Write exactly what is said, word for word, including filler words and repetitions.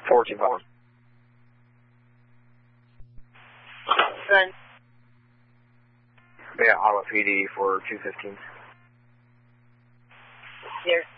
fourteen one. Run. Yeah, Ottawa P D for two fifteen. Here.